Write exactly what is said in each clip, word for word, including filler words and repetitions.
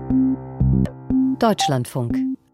Deutschlandfunk.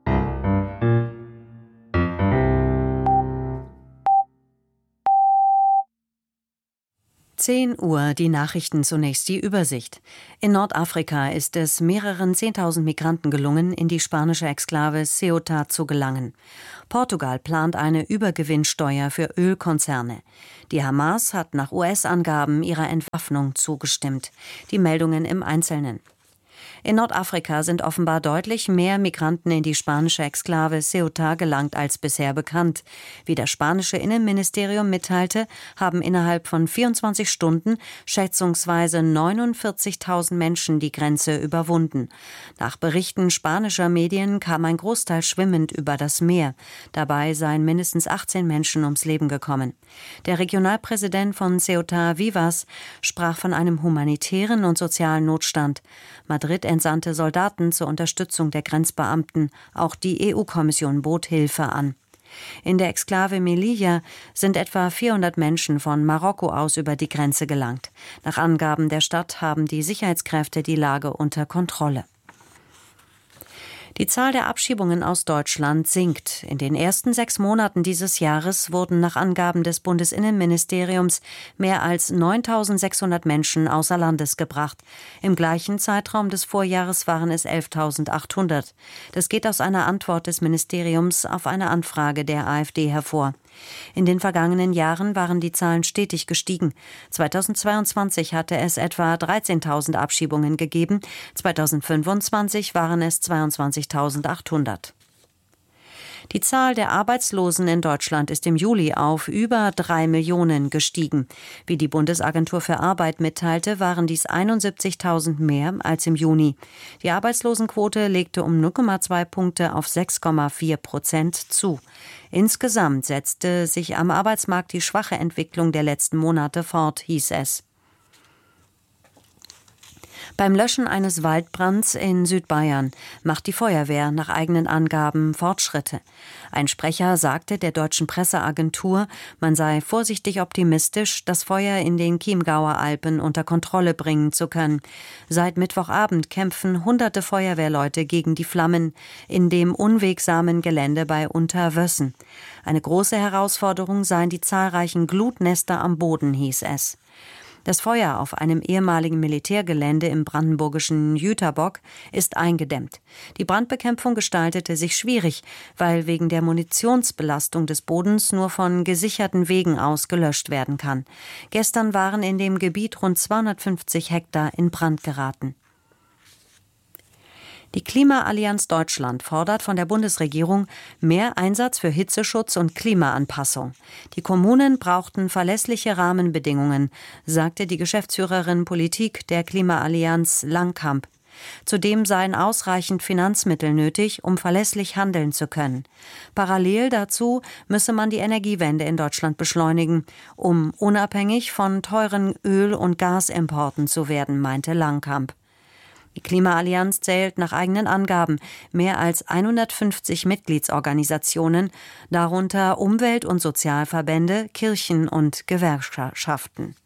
zehn Uhr, die Nachrichten, zunächst die Übersicht. In Nordafrika ist es mehreren zehntausend Migranten gelungen, in die spanische Exklave Ceuta zu gelangen. Portugal plant eine Übergewinnsteuer für Ölkonzerne. Die Hamas hat nach U S-Angaben ihrer Entwaffnung zugestimmt. Die Meldungen im Einzelnen. In Nordafrika sind offenbar deutlich mehr Migranten in die spanische Exklave Ceuta gelangt als bisher bekannt. Wie das spanische Innenministerium mitteilte, haben innerhalb von vierundzwanzig Stunden schätzungsweise neunundvierzigtausend Menschen die Grenze überwunden. Nach Berichten spanischer Medien kam ein Großteil schwimmend über das Meer. Dabei seien mindestens achtzehn Menschen ums Leben gekommen. Der Regionalpräsident von Ceuta, Vivas, sprach von einem humanitären und sozialen Notstand. Madrid entsandte Soldaten zur Unterstützung der Grenzbeamten. Auch die E U-Kommission bot Hilfe an. In der Exklave Melilla sind etwa vierhundert Menschen von Marokko aus über die Grenze gelangt. Nach Angaben der Stadt haben die Sicherheitskräfte die Lage unter Kontrolle. Die Zahl der Abschiebungen aus Deutschland sinkt. In den ersten sechs Monaten dieses Jahres wurden nach Angaben des Bundesinnenministeriums mehr als neuntausendsechshundert Menschen außer Landes gebracht. Im gleichen Zeitraum des Vorjahres waren es elftausendachthundert. Das geht aus einer Antwort des Ministeriums auf eine Anfrage der AfD hervor. In den vergangenen Jahren waren die Zahlen stetig gestiegen. zweitausendzweiundzwanzig hatte es etwa dreizehntausend Abschiebungen gegeben, zweitausendfünfundzwanzig waren es zweiundzwanzigtausendachthundert. Die Zahl der Arbeitslosen in Deutschland ist im Juli auf über drei Millionen gestiegen. Wie die Bundesagentur für Arbeit mitteilte, waren dies einundsiebzigtausend mehr als im Juni. Die Arbeitslosenquote legte um null Komma zwei Punkte auf sechs Komma vier Prozent zu. Insgesamt setzte sich am Arbeitsmarkt die schwache Entwicklung der letzten Monate fort, hieß es. Beim Löschen eines Waldbrands in Südbayern macht die Feuerwehr nach eigenen Angaben Fortschritte. Ein Sprecher sagte der deutschen Presseagentur, man sei vorsichtig optimistisch, das Feuer in den Chiemgauer Alpen unter Kontrolle bringen zu können. Seit Mittwochabend kämpfen hunderte Feuerwehrleute gegen die Flammen in dem unwegsamen Gelände bei Unterwössen. Eine große Herausforderung seien die zahlreichen Glutnester am Boden, hieß es. Das Feuer auf einem ehemaligen Militärgelände im brandenburgischen Jüterbock ist eingedämmt. Die Brandbekämpfung gestaltete sich schwierig, weil wegen der Munitionsbelastung des Bodens nur von gesicherten Wegen aus gelöscht werden kann. Gestern waren in dem Gebiet rund zweihundertfünfzig Hektar in Brand geraten. Die Klimaallianz Deutschland fordert von der Bundesregierung mehr Einsatz für Hitzeschutz und Klimaanpassung. Die Kommunen brauchten verlässliche Rahmenbedingungen, sagte die Geschäftsführerin Politik der Klimaallianz Langkamp. Zudem seien ausreichend Finanzmittel nötig, um verlässlich handeln zu können. Parallel dazu müsse man die Energiewende in Deutschland beschleunigen, um unabhängig von teuren Öl- und Gasimporten zu werden, meinte Langkamp. Die Klimaallianz zählt nach eigenen Angaben mehr als hundertfünfzig Mitgliedsorganisationen, darunter Umwelt- und Sozialverbände, Kirchen und Gewerkschaften.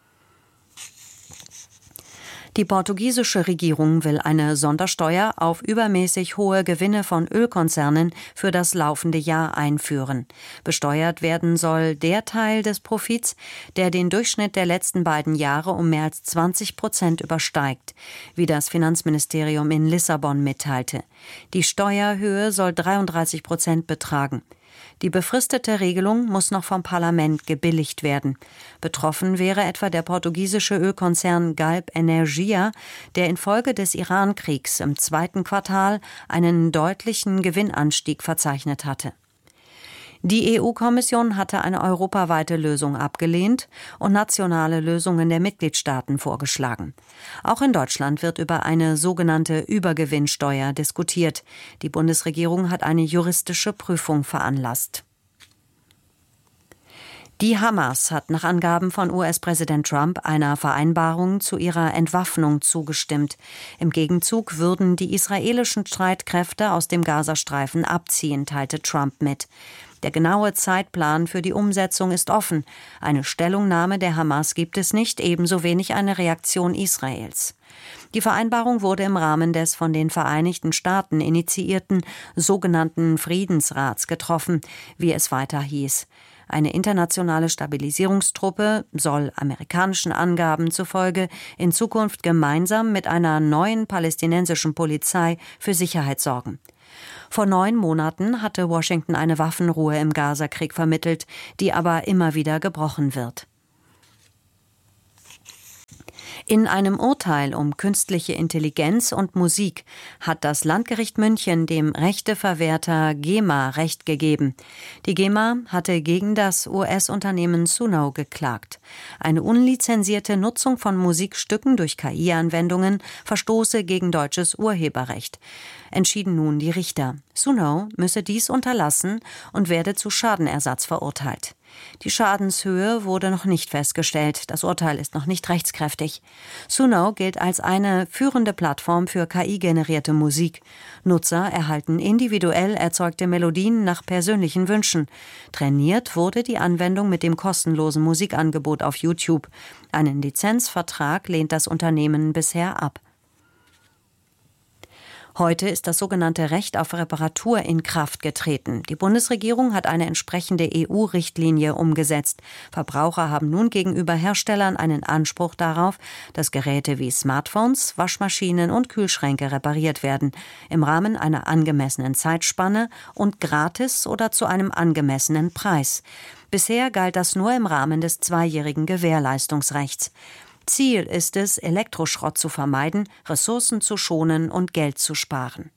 Die portugiesische Regierung will eine Sondersteuer auf übermäßig hohe Gewinne von Ölkonzernen für das laufende Jahr einführen. Besteuert werden soll der Teil des Profits, der den Durchschnitt der letzten beiden Jahre um mehr als zwanzig Prozent übersteigt, wie das Finanzministerium in Lissabon mitteilte. Die Steuerhöhe soll dreiunddreißig Prozent betragen. Die befristete Regelung muss noch vom Parlament gebilligt werden. Betroffen wäre etwa der portugiesische Ölkonzern Galp Energia, der infolge des Iran-Kriegs im zweiten Quartal einen deutlichen Gewinnanstieg verzeichnet hatte. Die E U-Kommission hatte eine europaweite Lösung abgelehnt und nationale Lösungen der Mitgliedstaaten vorgeschlagen. Auch in Deutschland wird über eine sogenannte Übergewinnsteuer diskutiert. Die Bundesregierung hat eine juristische Prüfung veranlasst. Die Hamas hat nach Angaben von U S-Präsident Trump einer Vereinbarung zu ihrer Entwaffnung zugestimmt. Im Gegenzug würden die israelischen Streitkräfte aus dem Gazastreifen abziehen, teilte Trump mit. Der genaue Zeitplan für die Umsetzung ist offen. Eine Stellungnahme der Hamas gibt es nicht, ebenso wenig eine Reaktion Israels. Die Vereinbarung wurde im Rahmen des von den Vereinigten Staaten initiierten sogenannten Friedensrats getroffen, wie es weiter hieß. Eine internationale Stabilisierungstruppe soll amerikanischen Angaben zufolge in Zukunft gemeinsam mit einer neuen palästinensischen Polizei für Sicherheit sorgen. Vor neun Monaten hatte Washington eine Waffenruhe im Gazakrieg vermittelt, die aber immer wieder gebrochen wird. In einem Urteil um künstliche Intelligenz und Musik hat das Landgericht München dem Rechteverwerter GEMA Recht gegeben. Die GEMA hatte gegen das U S-Unternehmen Suno geklagt. Eine unlizenzierte Nutzung von Musikstücken durch K I-Anwendungen verstoße gegen deutsches Urheberrecht. Entschieden nun die Richter. Suno müsse dies unterlassen und werde zu Schadenersatz verurteilt. Die Schadenshöhe wurde noch nicht festgestellt. Das Urteil ist noch nicht rechtskräftig. Suno gilt als eine führende Plattform für K I-generierte Musik. Nutzer erhalten individuell erzeugte Melodien nach persönlichen Wünschen. Trainiert wurde die Anwendung mit dem kostenlosen Musikangebot auf YouTube. Einen Lizenzvertrag lehnt das Unternehmen bisher ab. Heute ist das sogenannte Recht auf Reparatur in Kraft getreten. Die Bundesregierung hat eine entsprechende E U-Richtlinie umgesetzt. Verbraucher haben nun gegenüber Herstellern einen Anspruch darauf, dass Geräte wie Smartphones, Waschmaschinen und Kühlschränke repariert werden, im Rahmen einer angemessenen Zeitspanne und gratis oder zu einem angemessenen Preis. Bisher galt das nur im Rahmen des zweijährigen Gewährleistungsrechts. Ziel ist es, Elektroschrott zu vermeiden, Ressourcen zu schonen und Geld zu sparen.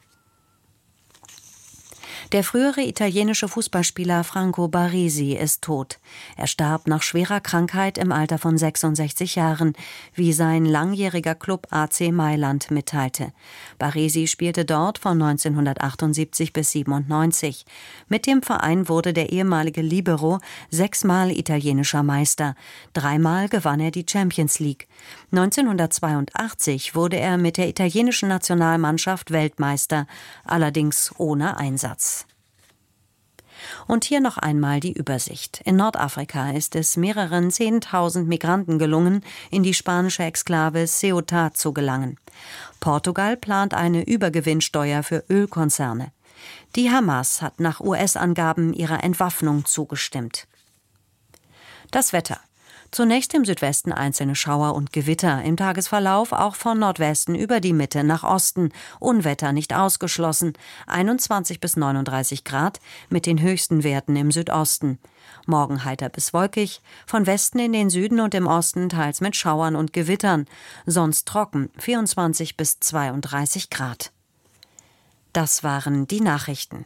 Der frühere italienische Fußballspieler Franco Baresi ist tot. Er starb nach schwerer Krankheit im Alter von sechsundsechzig Jahren, wie sein langjähriger Club A C Mailand mitteilte. Baresi spielte dort von neunzehnhundertachtundsiebzig bis siebenundneunzig. Mit dem Verein wurde der ehemalige Libero sechsmal italienischer Meister. Dreimal gewann er die Champions League. neunzehnhundertzweiundachtzig wurde er mit der italienischen Nationalmannschaft Weltmeister, allerdings ohne Einsatz. Und hier noch einmal die Übersicht. In Nordafrika ist es mehreren Zehntausend Migranten gelungen, in die spanische Exklave Ceuta zu gelangen. Portugal plant eine Übergewinnsteuer für Ölkonzerne. Die Hamas hat nach U S-Angaben ihrer Entwaffnung zugestimmt. Das Wetter. Zunächst im Südwesten einzelne Schauer und Gewitter, im Tagesverlauf auch von Nordwesten über die Mitte nach Osten. Unwetter nicht ausgeschlossen, einundzwanzig bis neununddreißig Grad mit den höchsten Werten im Südosten. Morgen heiter bis wolkig, von Westen in den Süden und im Osten teils mit Schauern und Gewittern, sonst trocken, vierundzwanzig bis zweiunddreißig Grad. Das waren die Nachrichten.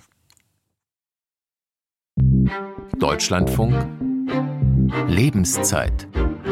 Deutschlandfunk Lebenszeit.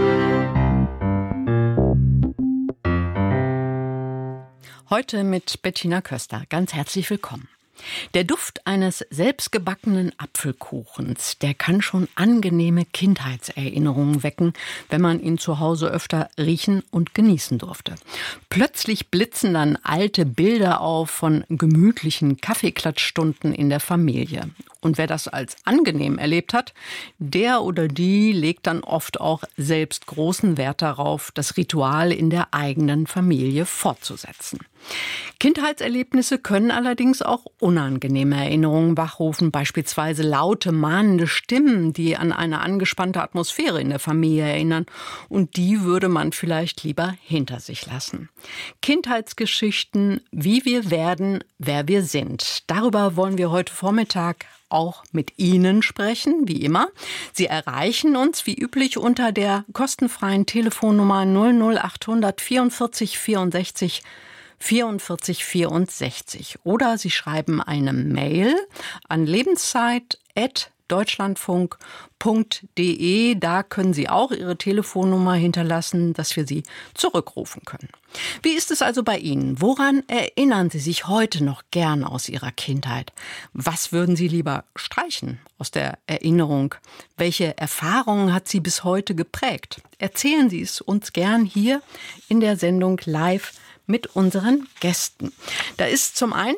Heute mit Bettina Köster. Ganz herzlich willkommen. Der Duft eines selbstgebackenen Apfelkuchens, der kann schon angenehme Kindheitserinnerungen wecken, wenn man ihn zu Hause öfter riechen und genießen durfte. Plötzlich blitzen dann alte Bilder auf von gemütlichen Kaffeeklatschstunden in der Familie. Und wer das als angenehm erlebt hat, der oder die legt dann oft auch selbst großen Wert darauf, das Ritual in der eigenen Familie fortzusetzen. Kindheitserlebnisse können allerdings auch unangenehme Erinnerungen wachrufen, beispielsweise laute, mahnende Stimmen, die an eine angespannte Atmosphäre in der Familie erinnern. Und die würde man vielleicht lieber hinter sich lassen. Kindheitsgeschichten, wie wir werden, wer wir sind. Darüber wollen wir heute Vormittag auch mit Ihnen sprechen, wie immer. Sie erreichen uns wie üblich unter der kostenfreien Telefonnummer null null achthundert vierundvierzig vierundsechzig vierundvierzig vierundsechzig. Oder Sie schreiben eine Mail an lebenszeit at deutschlandfunk punkt de. Da können Sie auch Ihre Telefonnummer hinterlassen, dass wir Sie zurückrufen können. Wie ist es also bei Ihnen? Woran erinnern Sie sich heute noch gern aus Ihrer Kindheit? Was würden Sie lieber streichen aus der Erinnerung? Welche Erfahrungen hat Sie bis heute geprägt? Erzählen Sie es uns gern hier in der Sendung live mit unseren Gästen. Da ist zum einen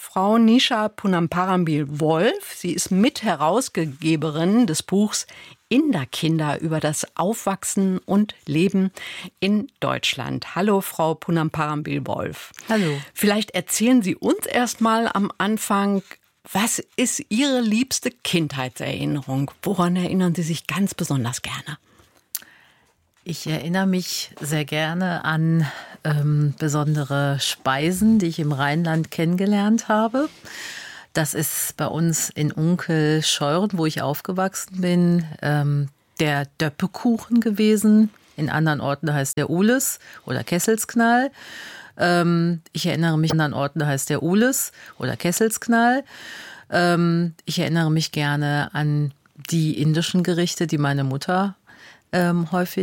Frau Nisha Punamparambil-Wolf. Sie ist Mitherausgeberin des Buchs Inderkinder über das Aufwachsen und Leben in Deutschland. Hallo, Frau Punamparambil-Wolf. Hallo. Vielleicht erzählen Sie uns erst mal am Anfang, was ist Ihre liebste Kindheitserinnerung? Woran erinnern Sie sich ganz besonders gerne? Ich erinnere mich sehr gerne an ähm, besondere Speisen, die ich im Rheinland kennengelernt habe. Das ist bei uns in Unkelscheuren, wo ich aufgewachsen bin, ähm, der Döppekuchen gewesen. In anderen Orten heißt der Ules oder Kesselsknall. Ähm, ich erinnere mich, an anderen Orten heißt der Ules oder Kesselsknall. Ähm, ich erinnere mich gerne an die indischen Gerichte, die meine Mutter ähm, häufig